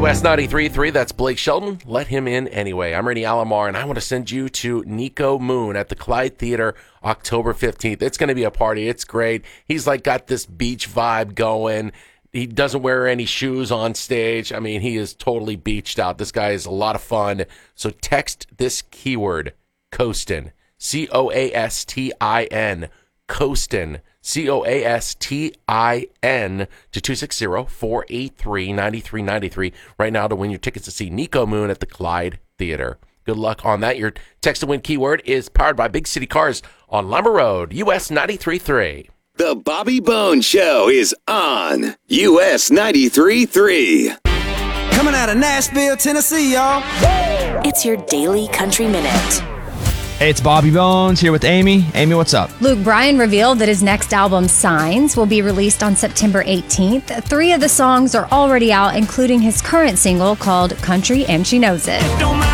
US 93.3, that's Blake Shelton. Let him in anyway. I'm Randy Alomar, and I want to send you to Nico Moon at the Clyde Theater October 15th. It's going to be a party. It's great. He's like got this beach vibe going. He doesn't wear any shoes on stage. I mean, he is totally beached out. This guy is a lot of fun. So text this keyword, Coastin, C-O-A-S-T-I-N, Coastin, C-O-A-S-T-I-N to 260-483-9393 right now to win your tickets to see Nico Moon at the Clyde Theater. Good luck on that. Your text to win keyword is powered by Big City Cars on Lumber Road, US 93.3. The Bobby Bones Show is on US 93.3. Coming out of Nashville, Tennessee, y'all. It's your Daily Country Minute. Hey, it's Bobby Bones here with Amy. Amy, what's up? Luke Bryan revealed that his next album, Signs, will be released on September 18th. 3 of the songs are already out, including his current single called Country and She Knows It. Don't mind